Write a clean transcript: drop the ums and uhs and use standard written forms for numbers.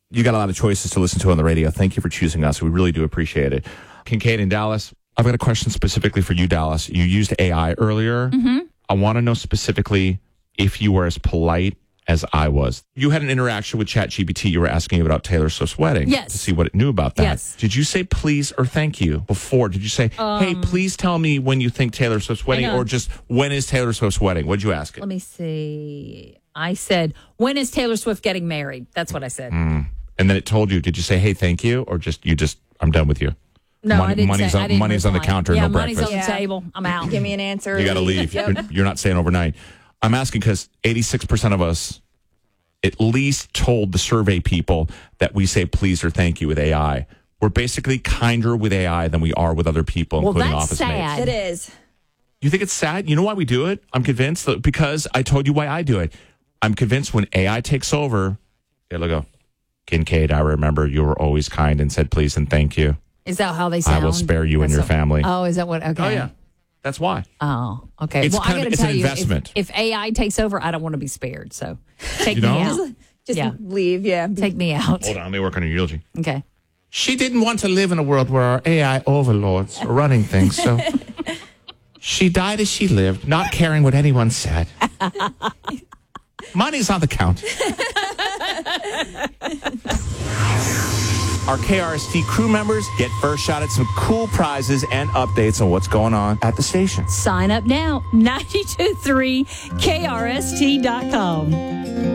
You got a lot of choices to listen to on the radio. Thank you for choosing us. We really do appreciate it. Kincaid in Dallas, I've got a question specifically for you, Dallas. You used AI earlier. Mm-hmm. I want to know specifically if you were as polite as I was. You had an interaction with ChatGPT. You were asking about Taylor Swift's wedding to see what it knew about that. Yes. Did you say please or thank you before? Did you say, hey, please tell me when you think Taylor Swift's wedding, or just when is Taylor Swift's wedding? What'd you ask it? Let me see. I said, when is Taylor Swift getting married? That's what I said. And then it told you, did you say, hey, thank you, or I'm done with you? No, I didn't money's say. money's on the counter, no breakfast. Money's on the table. I'm out. Give me an answer. You got to leave. You're not staying overnight. I'm asking because 86% of us at least told the survey people that we say please or thank you with AI. We're basically kinder with AI than we are with other people, including that's office sad. mates. It is. You think it's sad? You know why we do it? I'm convinced that because I told you why I do it. I'm convinced when AI takes over, it'll go, Kincaid, I remember you were always kind and said please and thank you. Is that how they sound? I will spare you and your family. Oh, is that what? Okay. Oh, yeah. That's why. Oh, okay. It's well, I got to it's tell an you, investment. if AI takes over, I don't want to be spared. So take You me don't? out. Just leave, Take me out. Hold on, let me work on your eulogy. Okay. She didn't want to live in a world where our AI overlords are running things, so she died as she lived, not caring what anyone said. Money's on the count. Our KRST crew members get first shot at some cool prizes and updates on what's going on at the station. Sign up now, 923krst.com.